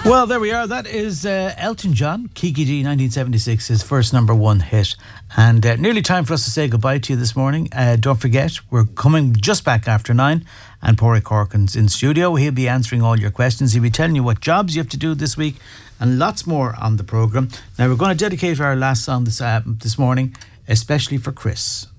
Well, there we are. That is Elton John, Kiki D, 1976, his first number one hit. And nearly time for us to say goodbye to you this morning. Don't forget, we're coming just back after 9, and Pádraig Corkin's in studio. He'll be answering all your questions. He'll be telling you what jobs you have to do this week and lots more on the programme. Now, we're going to dedicate our last song this morning, especially for Chris.